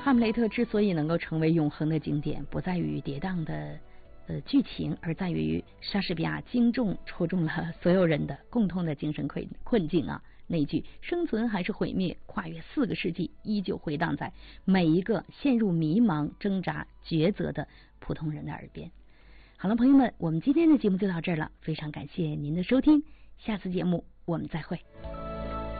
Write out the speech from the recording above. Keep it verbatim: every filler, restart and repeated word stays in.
哈姆雷特之所以能够成为永恒的经典，不在于跌宕的呃剧情，而在于莎士比亚精中戳中了所有人的共同的精神困困境啊。那句生存还是毁灭，跨越四个世纪，依旧回荡在每一个陷入迷茫、挣扎、抉择的普通人的耳边。好了，朋友们，我们今天的节目就到这儿了，非常感谢您的收听，下次节目我们再会。